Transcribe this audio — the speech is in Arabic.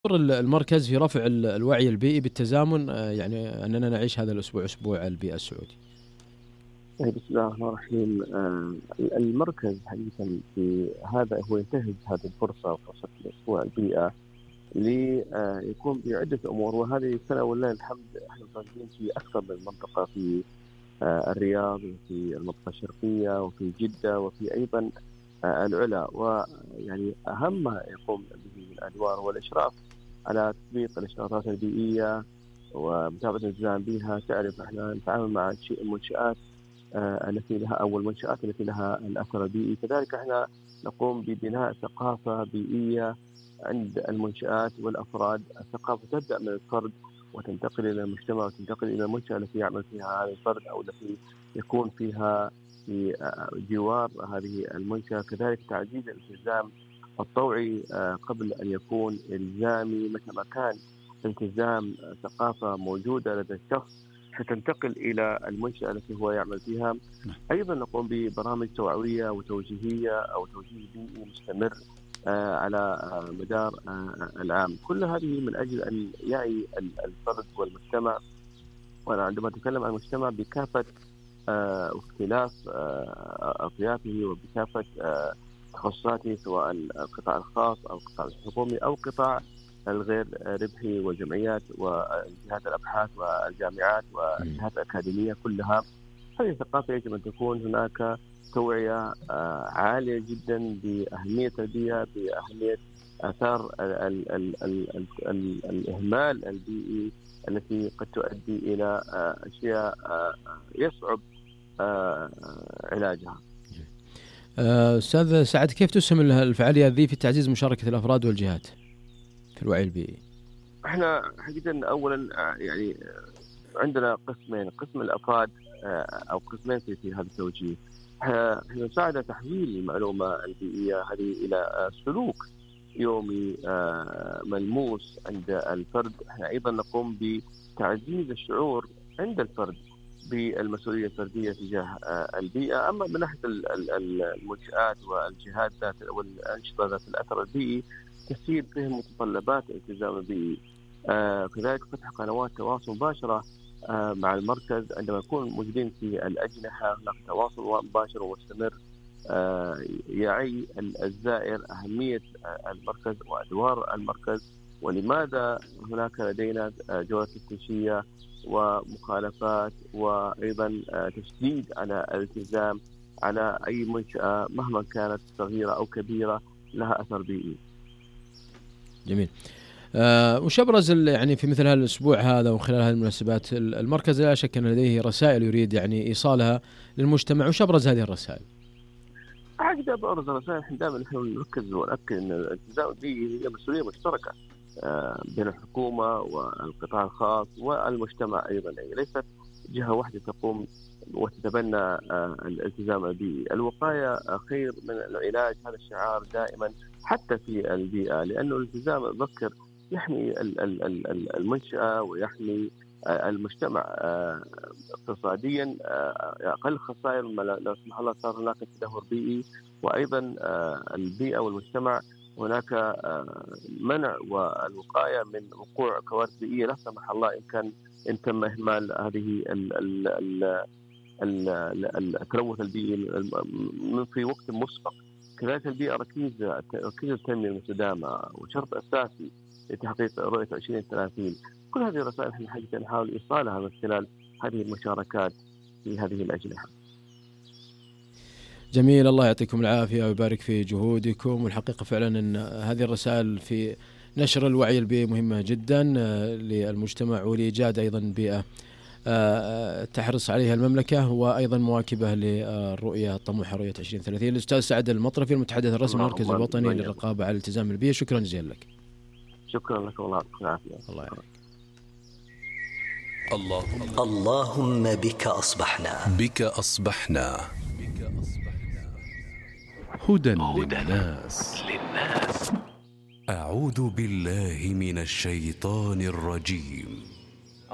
دور المركز في رفع الوعي البيئي بالتزامن، يعني أننا نعيش هذا الأسبوع أسبوع البيئة السعودي. بسم الله الرحمن الرحيم. المركز حقيقة في هذا هو ينتهز هذه الفرصة، فرصة الأسبوع البيئة ليكون بعدة أمور. وهذه السنة ولله الحمد احنا متواجدين في أكثر من منطقة، في الرياض وفي المنطقة الشرقية وفي جدة وفي أيضا العلا. ويعني أهم ما يقوم به من أدوار هو الإشراف على تطبيق الإشارات البيئية ومتابعة الالتزام بها. تعرف احنا نتعامل مع المنشآت التي لها أو المنشآت التي لها الأثر البيئي، كذلك احنا نقوم ببناء ثقافة بيئية عند المنشآت والأفراد. الثقافة تبدأ من الفرد وتنتقل إلى المجتمع وتنتقل إلى المنشأة التي يعمل فيها هذا الفرد أو التي يكون فيها في جوار هذه المنشأة. كذلك تعزيز الالتزام الطوعي قبل أن يكون إلزامي. متى ما كان التزام ثقافة موجودة لدى الشخص ستنتقل إلى المنشأة التي هو يعمل فيها. أيضا نقوم ببرامج توعوية وتوجيهية أو توجيه بيئي مستمر على مدار العام. كل هذه من أجل أن يعي الفرد والمجتمع، وأنا عندما أتكلم عن المجتمع بكافة واختلاف أطيافه وبكافة تخصصاته، سواء القطاع الخاص أو القطاع الحكومي أو القطاع الغير ربحي والجمعيات وجهات الأبحاث والجامعات والجهات الأكاديمية كلها. هذه الثقافة يجب أن تكون هناك توعية عالية جدا بأهمية البيئة، بأهمية آثار الإهمال البيئي التي قد تؤدي إلى أشياء يصعب علاجها. أستاذ سعد، كيف تسهم الفعالية ذي في تعزيز مشاركة الأفراد والجهات في الوعي البيئي؟ احنا حقيقة أولا يعني عندنا قسمين، قسم الأفراد أو قسمين في هذا التوجيه. احنا نساعد تحويل المعلومة البيئية هذه إلى سلوك يومي ملموس عند الفرد. احنا أيضا نقوم بتعزيز الشعور عند الفرد بالمسؤولية الفردية تجاه البيئة. أما من ناحية المنشآت والجهات والأنشطة ذات الأثر البيئي تسير فيهم متطلبات الالتزام البيئي. كذلك فتح قنوات تواصل مباشرة مع المركز. عندما نكون موجودين في الأجنحة هناك تواصل مباشر ومستمر يعي الزائر أهمية المركز وأدوار المركز، ولماذا هناك لدينا جولة تفتيشية ومخالفات، وأيضا تشديد على الالتزام على أي منشأة مهما كانت صغيرة أو كبيرة لها أثر بيئي. جميل. وش أبرز يعني في مثل هذا الأسبوع هذا وخلال هذه المناسبات المركز لا شك أن لديه رسائل يريد يعني إيصالها للمجتمع، وش أبرز هذه الرسائل؟ حاجة أبرز الرسائل احنا دائما نركز ونأكد أن الالتزام البيئي هي مسؤولية مشتركة بين الحكومة والقطاع الخاص والمجتمع أيضا. يعني ليست جهة واحدة تقوم وتتبنى الالتزام البيئي. الوقاية خير من العلاج، هذا الشعار دائما حتى في البيئة، لأنه الالتزام أذكر يحمي المنشأة ويحمي المجتمع اقتصاديا. أقل خسائر لو سمح الله صار هناك تدهور بيئي، وأيضا البيئة والمجتمع هناك منع والوقاية من وقوع كوارث بيئية لا سمح الله إن تم إهمال هذه التلوث البيئي من في وقت مسبق. كذلك البيئة ركيزة التنمية المستدامة وشرط أساسي لتحقيق رؤية 2030. كل هذه الرسائل احنا حقيقة نحاول إيصالها من خلال هذه المشاركات في هذه الأجنحة. جميل، الله يعطيكم العافية ويبارك في جهودكم. والحقيقة فعلا أن هذه الرسائل في نشر الوعي البيئي مهمة جدا للمجتمع ولإيجاد أيضا بيئة تحرص عليها المملكة وأيضا مواكبة للرؤية الطموحة رؤية 2030. الأستاذ سعد المطرفي المتحدث الرسمي المركز الوطني للرقابة على الالتزام البيئي، شكرا جزيلا لك. شكرا لك والله يعطيك العافية. الله يعافيك. اللهم بك أصبحنا هدى للناس. أعوذ بالله من الشيطان الرجيم.